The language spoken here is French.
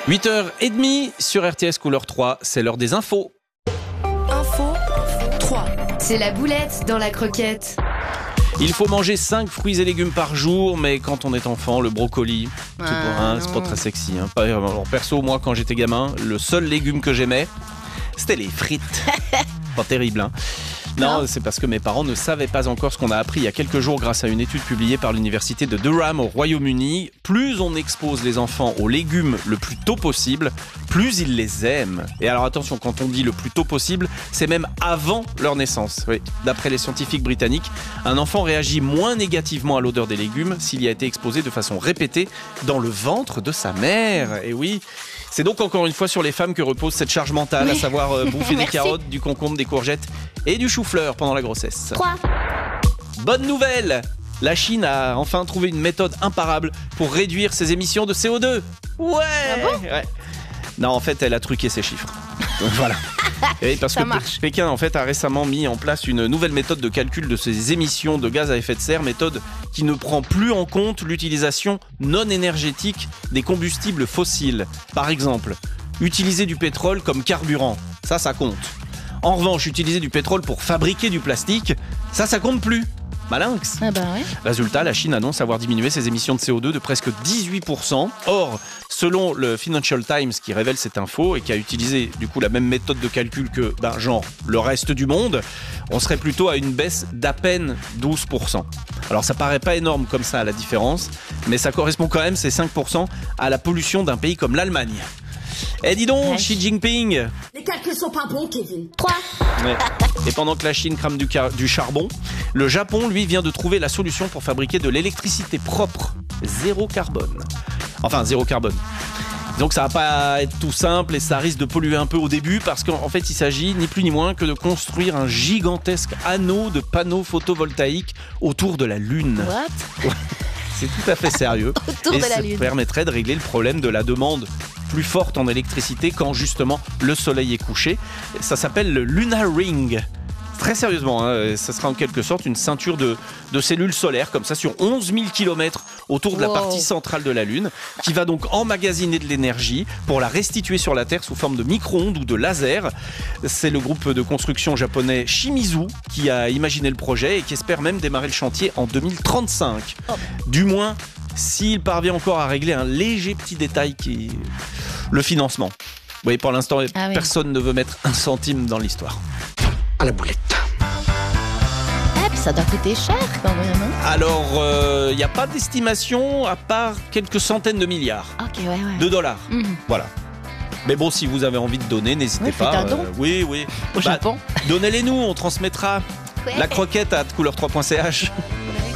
8h30 sur RTS Couleur 3, c'est l'heure des infos. Info 3. C'est la boulette dans la croquette. Il faut manger 5 fruits et légumes par jour, mais quand on est enfant, le brocoli, c'est pas très sexy. Alors, perso, moi, quand j'étais gamin, le seul légume que j'aimais, c'était les frites. Pas terrible, hein. Non, c'est parce que mes parents ne savaient pas encore ce qu'on a appris il y a quelques jours grâce à une étude publiée par l'université de Durham au Royaume-Uni. Plus on expose les enfants aux légumes le plus tôt possible, plus ils les aiment. Et alors attention, quand on dit le plus tôt possible, c'est même avant leur naissance. Oui. D'après les scientifiques britanniques, un enfant réagit moins négativement à l'odeur des légumes s'il y a été exposé de façon répétée dans le ventre de sa mère. Et oui, c'est donc encore une fois sur les femmes que repose cette charge mentale, à savoir bouffer des carottes, du concombre, des courgettes et du chou-fleur pendant la grossesse. 3. Bonne nouvelle! La Chine a enfin trouvé une méthode imparable pour réduire ses émissions de CO2. Ouais! Non, en fait, elle a truqué ses chiffres. Donc voilà. Et parce Ça que marche. Pékin en fait a récemment mis en place une nouvelle méthode de calcul de ses émissions de gaz à effet de serre, méthode qui ne prend plus en compte l'utilisation non énergétique des combustibles fossiles. Par exemple, utiliser du pétrole comme carburant, ça compte. En revanche, utiliser du pétrole pour fabriquer du plastique, ça compte plus. Malinx. Ah bah ouais. Résultat, la Chine annonce avoir diminué ses émissions de CO2 de presque 18%. Or, selon le Financial Times qui révèle cette info et qui a utilisé du coup la même méthode de calcul que genre le reste du monde, on serait plutôt à une baisse d'à peine 12%. Alors ça paraît pas énorme comme ça la différence, mais ça correspond quand même, ces 5%, à la pollution d'un pays comme l'Allemagne. Eh dis donc, Xi Jinping. Les calculs sont pas bons, Kevin. 3. Ouais. Et pendant que la Chine crame du charbon, le Japon, lui, vient de trouver la solution pour fabriquer de l'électricité propre, zéro carbone. Enfin, zéro carbone. Donc ça va pas être tout simple et ça risque de polluer un peu au début parce qu'en fait, il s'agit ni plus ni moins que de construire un gigantesque anneau de panneaux photovoltaïques autour de la Lune. What? C'est tout à fait sérieux. Autour et de la ça Lune. permettrait de régler le problème de la demande plus forte en électricité quand justement le soleil est couché. Ça s'appelle le Lunar Ring. Très sérieusement, ça sera en quelque sorte une ceinture de cellules solaires comme ça sur 11 000 km autour de la partie centrale de la Lune qui va donc emmagasiner de l'énergie pour la restituer sur la Terre sous forme de micro-ondes ou de laser. C'est le groupe de construction japonais Shimizu qui a imaginé le projet et qui espère même démarrer le chantier en 2035. Du moins, s'il parvient encore à régler un léger petit détail qui est le financement. Oui, pour l'instant, personne ne veut mettre un centime dans l'histoire. À la boulette. Ça doit coûter cher quand même. Hein. Alors, il n'y a pas d'estimation à part quelques centaines de milliards de dollars. Voilà. Mais bon, si vous avez envie de donner, n'hésitez pas. Faites un don. Oui. Au Japon. Donnez-les nous, on transmettra la croquette à couleur3.ch.